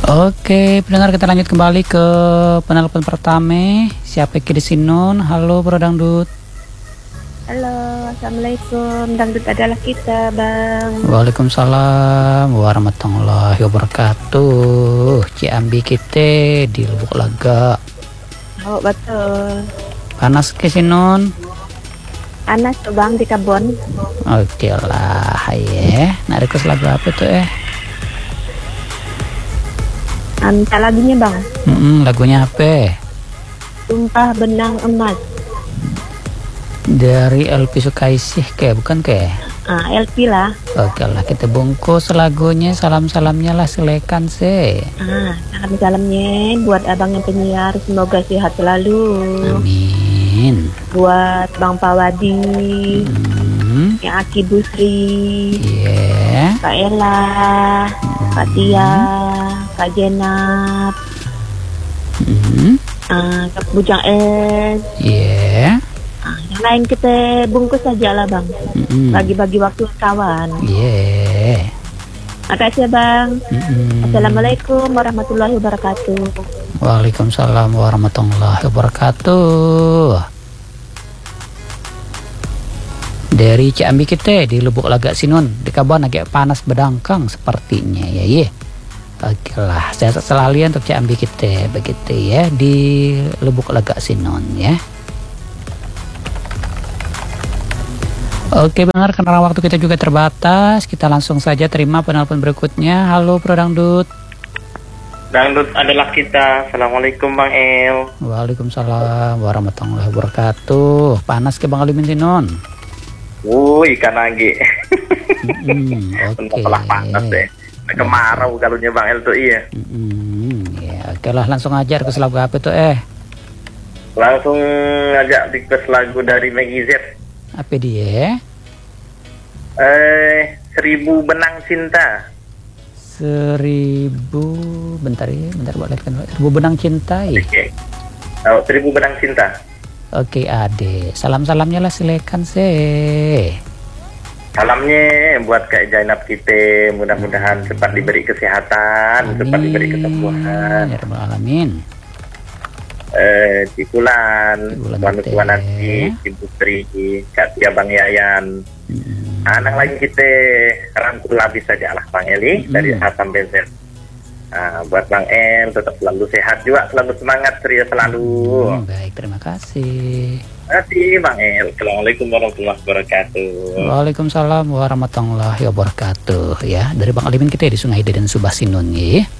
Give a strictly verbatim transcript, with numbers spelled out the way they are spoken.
Oke, pendengar, kita lanjut kembali ke penelpon pertama. Siapa di Sinun? Halo Bro Dangdut. Halo, assalamualaikum. Dangdut adalah kita, Bang. Waalaikumsalam warahmatullahi wabarakatuh. Ciambi kita di Lubuk Laga. Oh, betul. Panas ke Sinun? Panas tuh, Bang, di Kabon. Oke lah, ya. Nah, request lagu apa tuh eh? Anta lagunya, Bang. Mm-mm, lagunya apa? Tumpah Benang Emas. Dari L P Sukaisih ke, bukan ke? Ah, L P lah. Oke lah, kita bungkus lagunya, salam-salamnya lah, silakan sih. Ah, salam-salamnya buat abang yang penyiar, semoga sehat selalu. Amin. Buat Bang Pawadi, Hmm. yang Aki Busri, Iya. Kak Ella, Kak Tia, Kak Jenab, Hmm. ah, Kak Bujang Es. Iya. Ah, yang lain kita bungkus saja lah, Bang. Mm-mm. Bagi-bagi waktu kawan. Iya. Makasih ya, Bang. Mm-mm. Assalamualaikum warahmatullahi wabarakatuh. Waalaikumsalam warahmatullahi wabarakatuh. Dari Ciambi kita di Lubuk Laga Sinun, di Kabon agak panas bedangkang sepertinya ya ye. Oke lah, sehat selalu untuk Ciambi kita begitu ya di Lubuk Laga Sinun ya. Oke benar, karena waktu kita juga terbatas, kita langsung saja terima penelpon berikutnya. Halo Bro Dangdut. Dangdut adalah kita. Assalamualaikum Bang El. Waalaikumsalam warahmatullahi wabarakatuh. Panas ke Bang Alimin Sinun? Wuih, ikan lagi. Hmm, oke. Telah panas deh. Kemarau galunya Bang El tuh iya. Hmm, ya oke lah, langsung aja ke lagu apa tuh eh? Langsung ngajak request lagu dari Maggie Z. Apa dia? Eh, Seribu Benang Cinta. Seribu, bentar ya, bentar buat lihat kan. Seribu Benang Cinta ya. Oke. Oh, Seribu Benang Cinta. Oke ade, salam-salamnya lah silakan sih. Salamnya buat Kak Jainab kita, mudah-mudahan cepat diberi kesehatan, Amin. cepat diberi kesembuhan. Ya Rabbal Alamin. Eh, Cikulan, Cikulan Tuan teh. Tuan Nanti, Ibu Tri, Kak Tia Bang Yayan. Hmm. Anak lagi kita rangkul habis saja lah Bang Eli Hmm. dari A sampai Z. Nah, buat Bang El tetap selalu sehat juga, selalu semangat, ceria selalu. Hmm, baik, terima kasih. Terima kasih Bang El. Assalamualaikum warahmatullahi wabarakatuh. Waalaikumsalam warahmatullahi wabarakatuh ya. Dari Bang Alimin kita di Sungai Deden Subah Sinun ya.